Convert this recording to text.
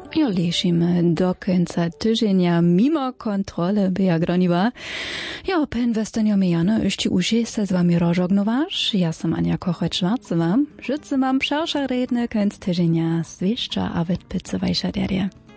Jo, lišimy do końca tydzienia mimo kontrole Beja Groniwa. Jo, pen westeniomi jano, jeszcze uši se z wami rožognovaš. Ja sam Anja Kochać-Schwarzowa. Życy mam przelsza redne końc tydzienia, zwieszcza a wytpycowajsza derje.